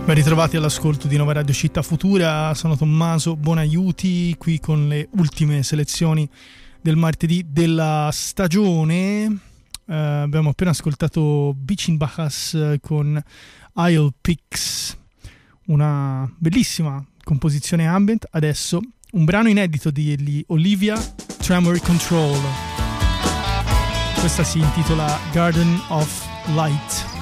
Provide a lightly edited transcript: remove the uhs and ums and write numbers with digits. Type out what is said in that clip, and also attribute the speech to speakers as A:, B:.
A: Ben ritrovati all'ascolto di Nova Radio Città Futura, sono Tommaso Bonaiuti, qui con le ultime selezioni del martedì della stagione. Abbiamo appena ascoltato Bichinbachas con Isle Picks, una bellissima composizione ambient. Adesso un brano inedito di Olivia, Tremor Control. Questa si intitola Garden of Light.